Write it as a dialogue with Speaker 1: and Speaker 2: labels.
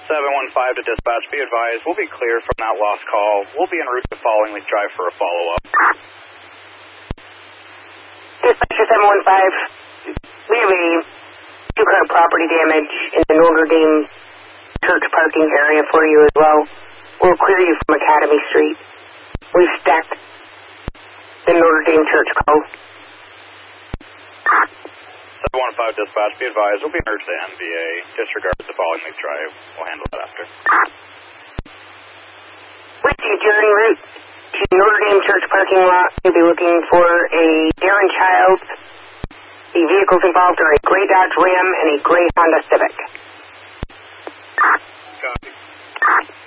Speaker 1: 715 to dispatch, be advised, we'll be clear from that lost call. We'll be en route to Fallingleaf Drive for a follow-up.
Speaker 2: Dispatcher 715, we have a two-car property damage in the Notre Dame church parking area for you as well. We'll clear you from Academy Street. We've stacked the Notre Dame church call.
Speaker 1: 715 dispatch, be advised, we'll be en route to NVA. Disregard the Fallingleaf Drive. We'll handle that after.
Speaker 2: With you, you're en route to Notre Dame church parking lot. You'll be looking for a Darren Childs. The vehicles involved are a gray Dodge Ram and a gray Honda Civic.
Speaker 1: Copy.